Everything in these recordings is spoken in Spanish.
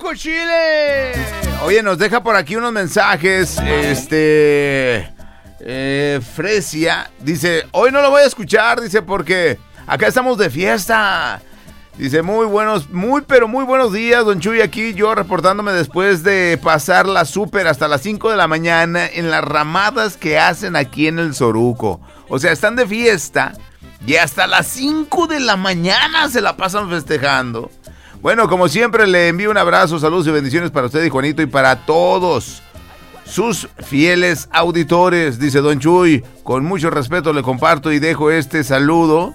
Soruco, Chile. Oye, nos deja por aquí unos mensajes. Fresia dice: hoy no lo voy a escuchar, dice, porque acá estamos de fiesta. Dice: muy buenos días, don Chuy, aquí yo reportándome después de pasar la súper hasta las 5 de la mañana en las ramadas que hacen aquí en el Soruco. O sea, están de fiesta y hasta las 5 de la mañana se la pasan festejando. Bueno, como siempre, le envío un abrazo, saludos y bendiciones para usted y Juanito y para todos sus fieles auditores. Dice don Chuy: con mucho respeto le comparto y dejo este saludo.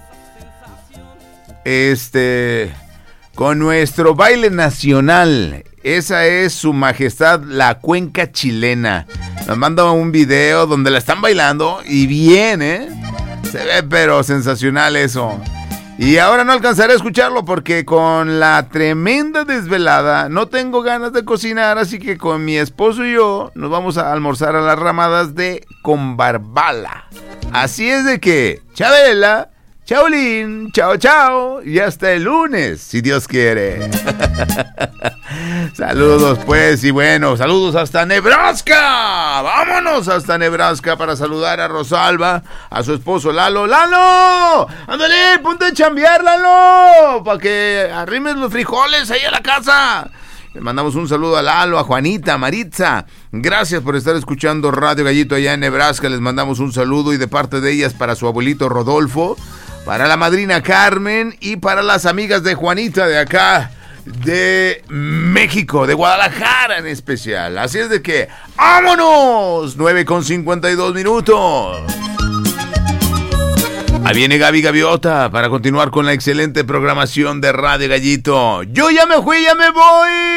Con nuestro baile nacional. Esa es su majestad, la cuenca chilena. Nos manda un video donde la están bailando y bien, se ve pero sensacional eso. Y ahora no alcanzaré a escucharlo porque con la tremenda desvelada no tengo ganas de cocinar, así que con mi esposo y yo nos vamos a almorzar a las ramadas de Combarbala. Así es de que, Chabela, chaolín, chao, chao, y hasta el lunes, si Dios quiere. Saludos pues, y bueno, saludos hasta Nebraska. Vámonos hasta Nebraska para saludar a Rosalba, a su esposo Lalo. ¡Lalo! ¡Ándale, ponte a chambear, Lalo! Para que arrimes los frijoles ahí a la casa. Le mandamos un saludo a Lalo, a Juanita, a Maritza. Gracias por estar escuchando Radio Gallito allá en Nebraska. Les mandamos un saludo y de parte de ellas para su abuelito Rodolfo, para la madrina Carmen y para las amigas de Juanita de acá, de México, de Guadalajara en especial. Así es de que, ¡vámonos! 9:52. Ahí viene Gaby Gaviota para continuar con la excelente programación de Radio Gallito. Yo ya me fui, ya me voy.